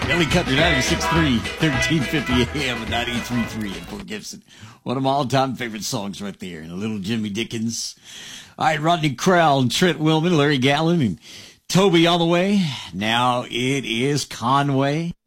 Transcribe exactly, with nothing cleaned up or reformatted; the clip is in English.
Billy Cutler, ninety-six point three, thirteen fifty A M and ninety-three point three in Port Gibson. One of my all-time favorite songs right there. And a little Jimmy Dickens. All right, Rodney Crowell and Trent Willman, Larry Gallon, and Toby all the way. Now it is Conway.